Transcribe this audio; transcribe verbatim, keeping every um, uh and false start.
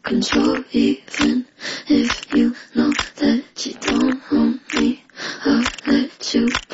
control, even if you know that you don't own me. I'll let you